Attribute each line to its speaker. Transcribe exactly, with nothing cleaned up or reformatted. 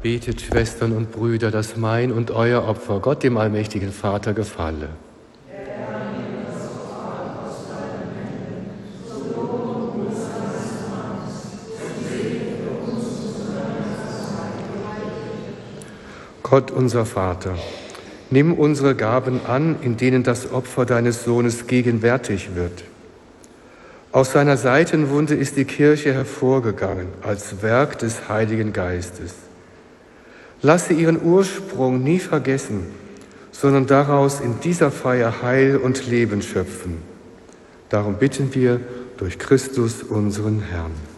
Speaker 1: Betet, Schwestern und Brüder, dass mein und euer Opfer Gott, dem allmächtigen Vater, gefalle. Gott, unser Vater, nimm unsere Gaben an, in denen das Opfer deines Sohnes gegenwärtig wird. Aus seiner Seitenwunde ist die Kirche hervorgegangen als Werk des Heiligen Geistes. Lass sie ihren Ursprung nie vergessen, sondern daraus in dieser Feier Heil und Leben schöpfen. Darum bitten wir durch Christus, unseren Herrn.